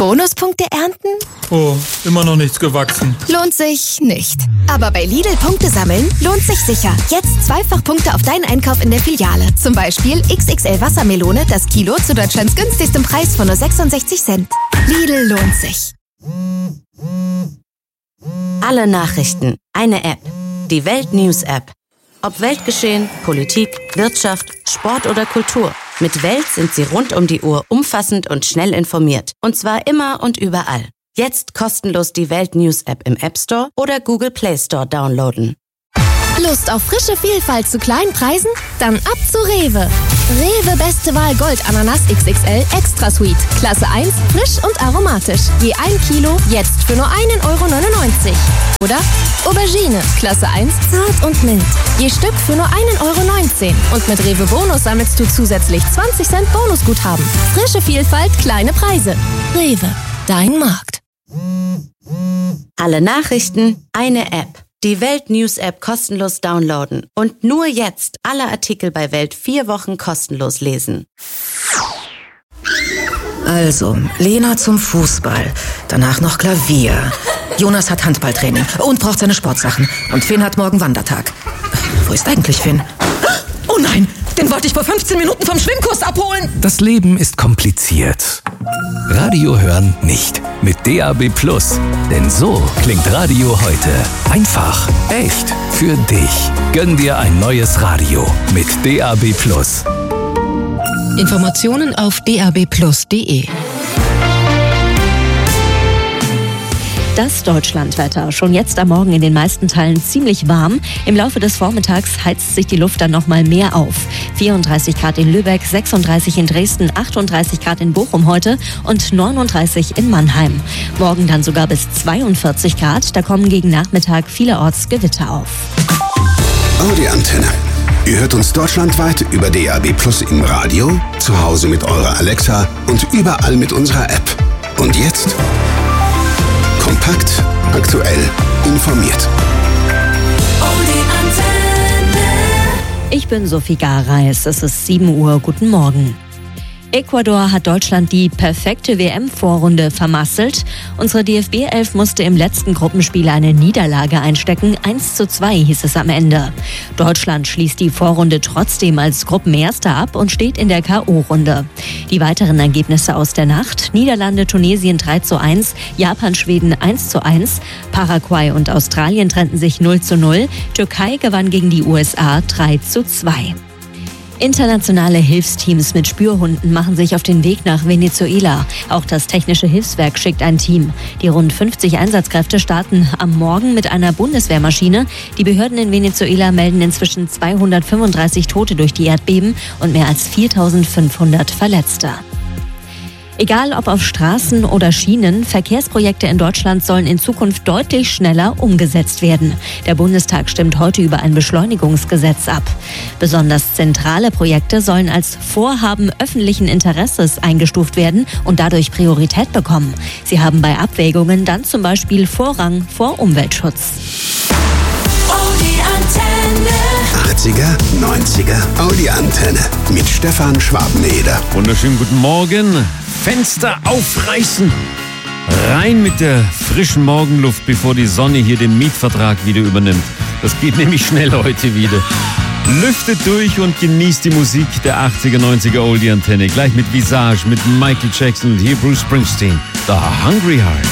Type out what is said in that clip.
Bonuspunkte ernten? Oh, immer noch nichts gewachsen. Lohnt sich nicht. Aber bei Lidl Punkte sammeln lohnt sich sicher. Jetzt zweifach Punkte auf deinen Einkauf in der Filiale. Zum Beispiel XXL Wassermelone, das Kilo zu Deutschlands günstigstem Preis von nur 66 Cent. Lidl lohnt sich. Alle Nachrichten, eine App. Die Welt News App. Ob Weltgeschehen, Politik, Wirtschaft, Sport oder Kultur. Mit Welt sind Sie rund um die Uhr umfassend und schnell informiert. Und zwar immer und überall. Jetzt kostenlos die Welt News App im App Store oder Google Play Store downloaden. Lust auf frische Vielfalt zu kleinen Preisen? Dann ab zu Rewe. Rewe Beste Wahl Gold Ananas XXL Extra Sweet. Klasse 1, frisch und aromatisch. Je 1 Kilo, jetzt für nur 1,99 €. Oder Aubergine, Klasse 1, zart und mild. Je Stück für nur 1,19 €. Und mit Rewe Bonus sammelst du zusätzlich 20 Cent Bonusguthaben. Frische Vielfalt, kleine Preise. Rewe, dein Markt. Alle Nachrichten, eine App. Die Welt News App kostenlos downloaden. Und nur jetzt alle Artikel bei Welt 4 Wochen kostenlos lesen. Also, Lena zum Fußball, danach noch Klavier. Jonas hat Handballtraining und braucht seine Sportsachen. Und Finn hat morgen Wandertag. Wo ist eigentlich Finn? Oh nein, den wollte ich vor 15 Minuten vom Schwimmkurs abholen. Das Leben ist kompliziert. Radio hören nicht. Mit DAB+. Denn so klingt Radio heute. Einfach, echt, für dich. Gönn dir ein neues Radio mit DAB+. Informationen auf dabplus.de. Das Deutschlandwetter. Schon jetzt am Morgen in den meisten Teilen ziemlich warm. Im Laufe des Vormittags heizt sich die Luft dann noch mal mehr auf. 34 Grad in Lübeck, 36 in Dresden, 38 Grad in Bochum heute und 39 in Mannheim. Morgen dann sogar bis 42 Grad. Da kommen gegen Nachmittag vielerorts Gewitter auf. Audi Antenne. Ihr hört uns deutschlandweit über DAB+ im Radio, zu Hause mit eurer Alexa und überall mit unserer App. Und jetzt? Kompakt, aktuell, informiert. Ich bin Sophie Gareis, es ist 7 Uhr, guten Morgen. Ecuador hat Deutschland die perfekte WM-Vorrunde vermasselt. Unsere DFB-11 musste im letzten Gruppenspiel eine Niederlage einstecken. 1:2 hieß es am Ende. Deutschland schließt die Vorrunde trotzdem als Gruppenerster ab und steht in der K.O.-Runde. Die weiteren Ergebnisse aus der Nacht: Niederlande, Tunesien 3:1, Japan, Schweden 1:1, Paraguay und Australien trennten sich 0:0, Türkei gewann gegen die USA 3:2. Internationale Hilfsteams mit Spürhunden machen sich auf den Weg nach Venezuela. Auch das Technische Hilfswerk schickt ein Team. Die rund 50 Einsatzkräfte starten am Morgen mit einer Bundeswehrmaschine. Die Behörden in Venezuela melden inzwischen 235 Tote durch die Erdbeben und mehr als 4.500 Verletzte. Egal ob auf Straßen oder Schienen, Verkehrsprojekte in Deutschland sollen in Zukunft deutlich schneller umgesetzt werden. Der Bundestag stimmt heute über ein Beschleunigungsgesetz ab. Besonders zentrale Projekte sollen als Vorhaben öffentlichen Interesses eingestuft werden und dadurch Priorität bekommen. Sie haben bei Abwägungen dann zum Beispiel Vorrang vor Umweltschutz. Audi Antenne. 80er, 90er, Audi Antenne mit Stefan Schwabeneder. Wunderschönen guten Morgen. Fenster aufreißen. Rein mit der frischen Morgenluft, bevor die Sonne hier den Mietvertrag wieder übernimmt. Das geht nämlich schnell heute wieder. Lüftet durch und genießt die Musik der 80er, 90er Oldie Antenne. Gleich mit Visage, mit Michael Jackson und hier Bruce Springsteen. The Hungry Heart.